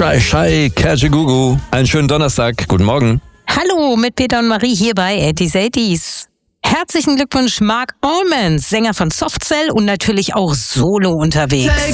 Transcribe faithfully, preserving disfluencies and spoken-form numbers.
Shai Shai, Kajagoogoo. Einen schönen Donnerstag. Guten Morgen. Hallo, mit Peter und Marie hier bei eighties eighties. Herzlichen Glückwunsch, Mark Allman, Sänger von Soft Cell und natürlich auch solo unterwegs.